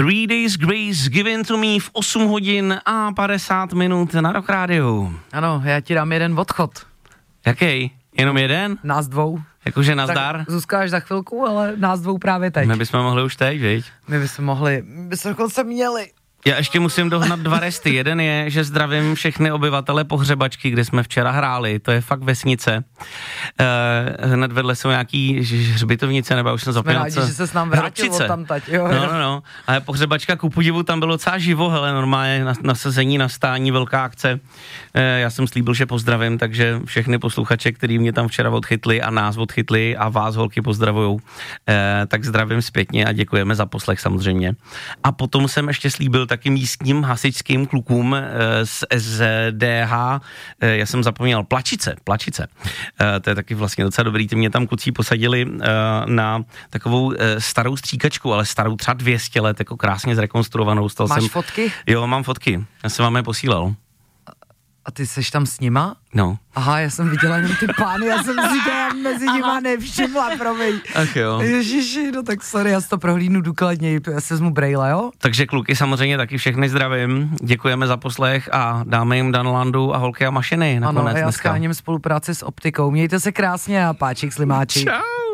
3 Days Grace Given to Me v 8 hodin a 50 minut na Rock Rádiu. Ano, já ti dám jeden odchod. Jaký? Jenom jeden? Nás dvou. Jakože nazdar? Tak Zuzka až za chvilku, ale nás dvou právě teď. My bychom mohli už teď, viď? My bychom dokonce měli. Já ještě musím dohnat 2 resty. Jeden je, že zdravím všechny obyvatele Pohřebačky, kde jsme včera hráli. To je fakt vesnice. Hned vedle jsou nějaký hřbitovnice, nebo už jsem zapomněl. Jsme rádi, že se s nám vrátil odtamtať. No. Ale Pohřebačka, ku podivu, tam bylo docela živo, hele, normálně nasazení, nastání, velká akce. Já jsem slíbil, že pozdravím, takže všechny posluchače, kteří mě tam včera odchytli a nás odchytli a vás, holky, pozdravujou, tak zdravím zpětně a děkujeme za poslech samozřejmě. A potom jsem ještě slíbil taky místním hasičským klukům z SDH, já jsem zapomněl, Plačice. To je taky vlastně docela dobrý, ty mě tam kluci posadili na takovou starou stříkačku, ale starou třeba 200 let, jako krásně zrekonstruovanou. Máš fotky? Jo, mám fotky, já jsem vám je posílal. A ty seš tam s nima? No. Aha, já jsem viděla jenom ty pány, já jsem si to mezi nima nevšimla, promiň. Ach jo. Ježiši, no tak sorry, já si to prohlídnu důkladněji, já se vezmu brejle, jo? Takže kluky samozřejmě taky všechny zdravím, děkujeme za poslech a dáme jim Danlandu a holky a mašiny nakonec dneska. Ano, já dneska. skáním spolupráci s optikou, mějte se krásně a páčik slimáči. Čau.